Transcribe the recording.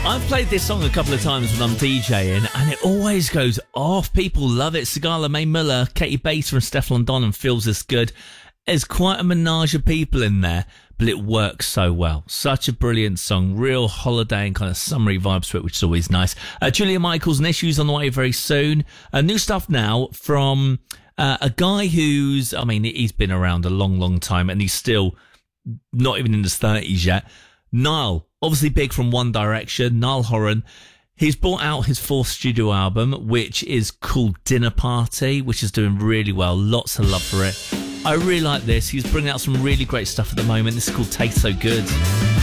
I've played this song a couple of times when I'm DJing, and it always goes off. People love it. Sigala, May Muller, Katie Bates and Stefflon Don and Feels This Good. There's quite a menage of people in there, but it works so well. Such a brilliant song. Real holiday and kind of summery vibes to it, which is always nice. Julia Michaels and Issues on the way very soon. New stuff now from a guy who's, I mean, he's been around a long, long time, and he's still not even in his 30s yet. Niall, obviously big from One Direction, Niall Horan. He's brought out his fourth studio album, which is called Dinner Party, which is doing really well. Lots of love for it. I really like this. He's bringing out some really great stuff at the moment. This is called Taste So Good.